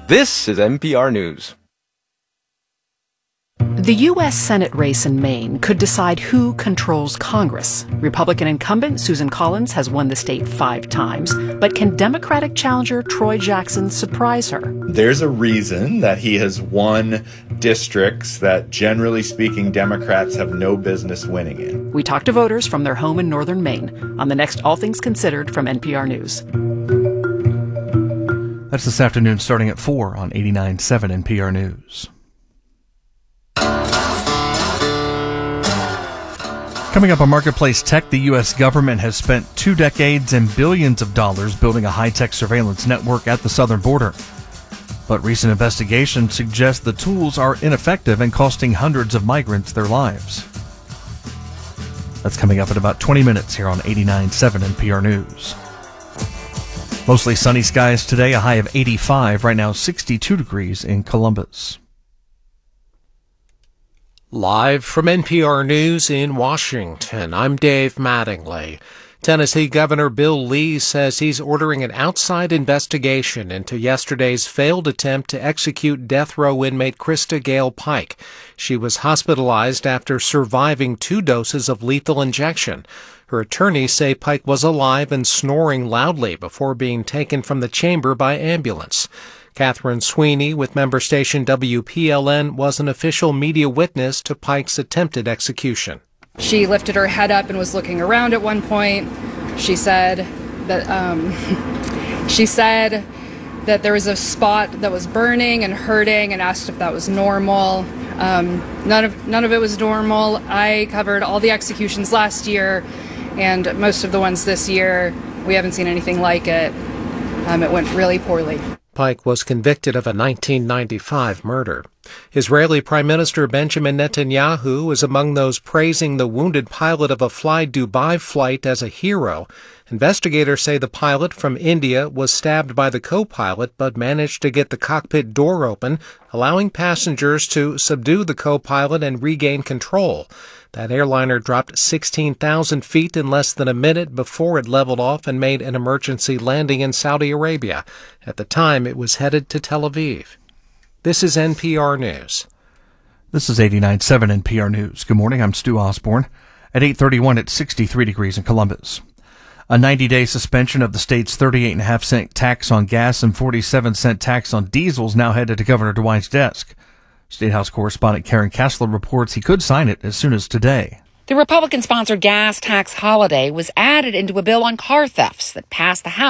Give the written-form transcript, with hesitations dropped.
This is NPR News. The U.S. Senate race in Maine could decide who controls Congress. Republican incumbent Susan Collins has won the state 5 times, but can Democratic challenger Troy Jackson surprise her? There's a reason that he has won districts that, generally speaking, Democrats have no business winning in. We talked to voters from their home in northern Maine on the next All Things Considered from NPR News. That's this afternoon starting at 4 on 89.7 NPR News. Coming up on Marketplace Tech, the U.S. government has spent 2 decades and billions of dollars building a high-tech surveillance network at the southern border. But recent investigations suggest the tools are ineffective and costing hundreds of migrants their lives. That's coming up in about 20 minutes here on 89.7 NPR News. Mostly sunny skies today, a high of 85, right now 62 degrees in Columbus. Live from NPR News in Washington, I'm Dave Mattingly. Tennessee Governor Bill Lee says he's ordering an outside investigation into yesterday's failed attempt to execute death row inmate Krista Gale Pike. She was hospitalized after surviving 2 doses of lethal injection. Her attorneys say Pike was alive and snoring loudly before being taken from the chamber by ambulance. Catherine Sweeney with member station WPLN was an official media witness to Pike's attempted execution. She lifted her head up and was looking around at one point. She said that there was a spot that was burning and hurting and asked if that was normal. None of it was normal. I covered all the executions last year and most of the ones this year. We haven't seen anything like it. It went really poorly. Pike was convicted of a 1995 murder. Israeli Prime Minister Benjamin Netanyahu is among those praising the wounded pilot of a Fly Dubai flight as a hero. Investigators say the pilot from India was stabbed by the co-pilot but managed to get the cockpit door open, allowing passengers to subdue the co-pilot and regain control. That airliner dropped 16,000 feet in less than a minute before it leveled off and made an emergency landing in Saudi Arabia. At the time, it was headed to Tel Aviv. This is NPR News. This is 89.7 NPR News. Good morning, I'm Stu Osborne. At 8:31, it's 63 degrees in Columbus. A 90-day suspension of the state's 38.5-cent tax on gas and 47-cent tax on diesel is now headed to Governor DeWine's desk. State House correspondent Karen Kessler reports he could sign it as soon as today. The Republican-sponsored gas tax holiday was added into a bill on car thefts that passed the House